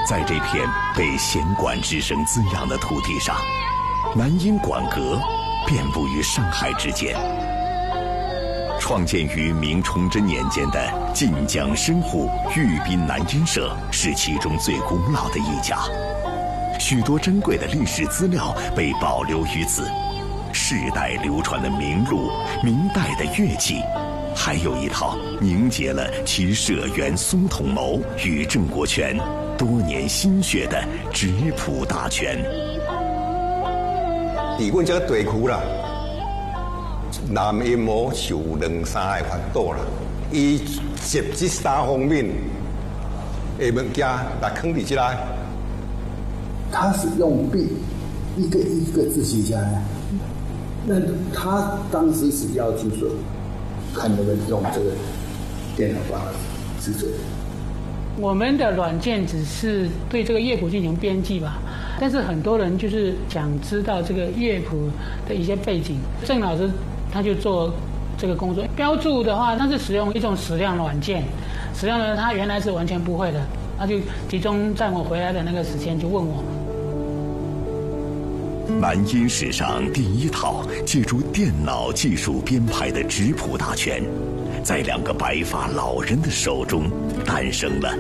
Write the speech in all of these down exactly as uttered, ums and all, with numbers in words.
在这片被弦管之声滋养的土地上，南音馆阁遍布于山海之间。创建于明崇祯年间的晋江深沪玉彬南音社是其中最古老的一家，许多珍贵的历史资料被保留于此，世代流传的名录、明代的乐器，还有一套凝结了其社员苏统谋与郑国权多年心血的质朴大全。 伫阮这个地区啦，南音模是有两三个法度啦，伊接这三方面的物件来放伫这来。 他是用笔一个一个字写下来，那他当时是要求说，看能不能用这个电脑把它制作。 我们的软件只是对这个乐谱进行编辑吧，但是很多人就是想知道这个乐谱的一些背景。郑老师他就做这个工作，标注的话，他是使用一种矢量软件，矢量呢他原来是完全不会的，他就集中在我回来的那个时间就问我。 南音史上第一套借助电脑技术编排的质朴大全，在两个白发老人的手中诞生了。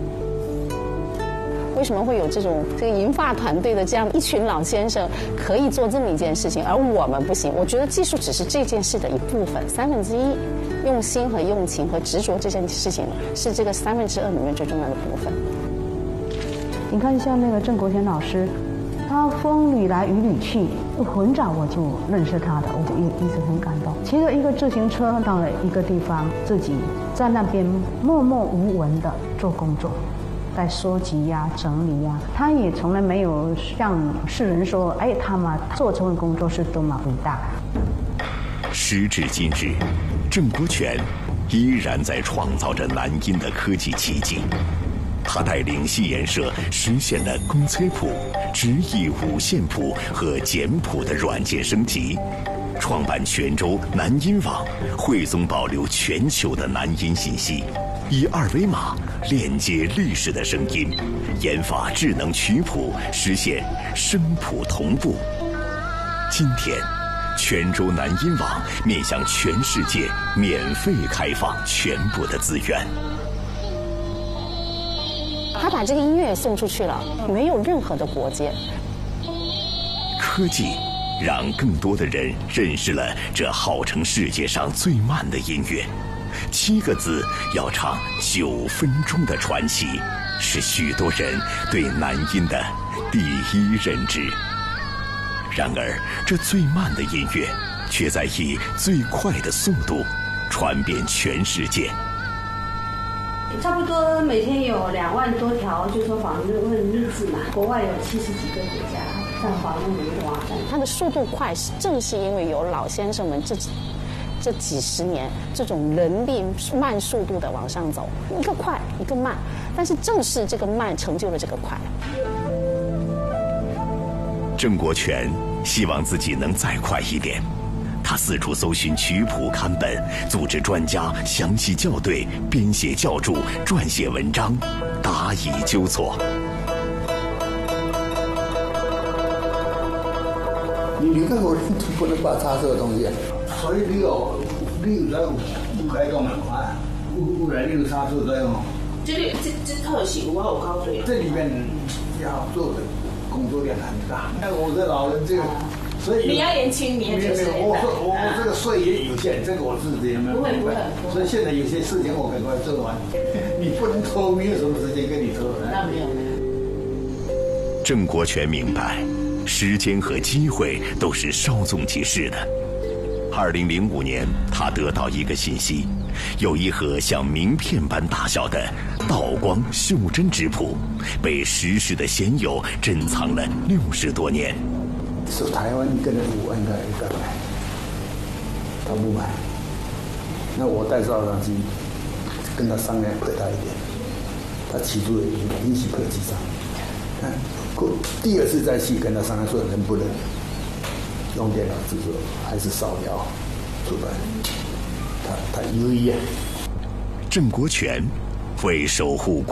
为什么会有这种这个银发团队的这样一群老先生可以做这么一件事情，而我们不行？我觉得技术只是这件事的一部分，三分之一。用心和用情和执着这件事情是这个三分之二里面最重要的部分。 你看像那个郑国权老师，他风里来雨里去，很早我就认识他的，我就一一直很感动。骑着一个自行车到了一个地方，自己在那边默默无闻的做工作，在收集呀、整理呀。他也从来没有向世人说，哎，他们做这份工作是多么伟大。 时至今日，郑国权依然在创造着南音的科技奇迹。他带领戏言社实现了公崔谱、直译五线谱和简谱的软件升级，创办泉州南音网，汇总保留全球的南音信息，以二维码链接历史的声音，研发智能曲谱，实现声谱同步。今天，泉州南音网面向全世界免费开放全部的资源。 他把这个音乐送出去了，没有任何的国界。 科技让更多的人认识了这号称世界上最慢的音乐。七个字要唱九分钟的传奇，是许多人对南音的第一认知。然而，这最慢的音乐，却在以最快的速度传遍全世界。 差不多每天有两万多条，就说访问日志嘛。国外有七十几个国家在访问我们的网站。 它的速度快，正是因为有老先生们这这几十年这种人力慢速度的往上走，一个快一个慢，但是正是这个慢成就了这个快。 郑国权希望自己能再快一点。他四处搜寻曲谱刊本，组织专家详细校对、编写教注、撰写文章，答疑纠错。 你你跟我不能把差这个东西，所以你有你有在有开动很快，有有来你有差错在哦。 这里这这特写我有高水， 这里面要做的工作量很大。那我的老人这个。所以你要年轻，你要九十年代。 我我我这个税也有限，这个我自己也没有明白。所以现在有些事情我赶快做完，你不能拖，没有什么时间跟你拖。 那没有。 郑国权明白，时间和机会都是稍纵即逝的。二零零五年，他得到一个信息，有一盒像名片般大小的道光袖珍质谱，被时世的鲜有珍藏了六十多年。 是台湾一个人五万个一个买，他不买，那我带照上去跟他商量给他一点，他起初允许客气上，看过第二次再去跟他商量说能不能用电脑制作，还是扫描出来，他他犹豫啊。 郑国权为守护